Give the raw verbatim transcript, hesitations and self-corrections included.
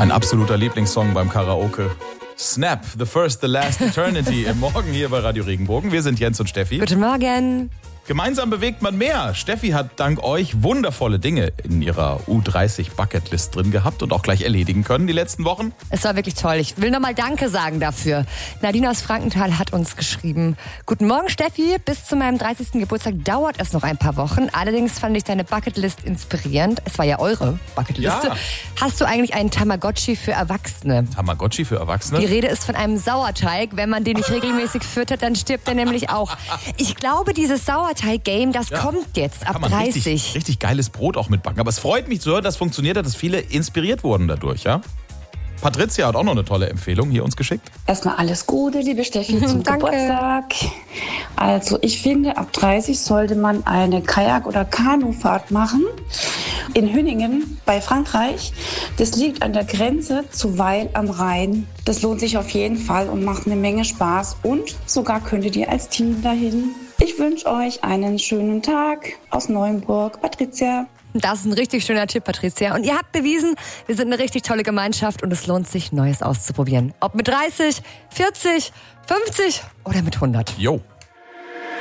Mein absoluter Lieblingssong beim Karaoke. Snap, the first, the last eternity im Morgen hier bei Radio Regenbogen. Wir sind Jens und Steffi. Guten Morgen. Gemeinsam bewegt man mehr. Steffi hat dank euch wundervolle Dinge in ihrer U dreißig Bucketlist drin gehabt und auch gleich erledigen können die letzten Wochen. Es war wirklich toll. Ich will nochmal Danke sagen dafür. Nadine aus Frankenthal hat uns geschrieben. Guten Morgen, Steffi. Bis zu meinem dreißigsten Geburtstag dauert es noch ein paar Wochen. Allerdings fand ich deine Bucketlist inspirierend. Es war ja eure Bucketliste. Ja. Hast du eigentlich einen Tamagotchi für Erwachsene? Tamagotchi für Erwachsene? Die Rede ist von einem Sauerteig. Wenn man den nicht regelmäßig füttert, dann stirbt er nämlich auch. Ich glaube, dieses Sauerteig-Game, das Ja. kommt jetzt ab Kann man dreißig. Richtig, richtig geiles Brot auch mitbacken. Aber es freut mich zu hören, dass funktioniert hat, dass viele inspiriert wurden dadurch, ja? Patricia hat auch noch eine tolle Empfehlung hier uns geschickt. Erstmal alles Gute, liebe Steffi, zum Danke. Geburtstag. Also ich finde, ab dreißig sollte man eine Kajak- oder Kanufahrt machen. In Hüningen bei Frankreich. Das liegt an der Grenze zu Weil am Rhein. Das lohnt sich auf jeden Fall und macht eine Menge Spaß. Und sogar könntet ihr als Team dahin. Ich wünsche euch einen schönen Tag aus Neuenburg. Patricia. Das ist ein richtig schöner Tipp, Patricia. Und ihr habt bewiesen, wir sind eine richtig tolle Gemeinschaft und es lohnt sich, Neues auszuprobieren. Ob mit dreißig, vierzig, fünfzig oder mit hundert. Jo.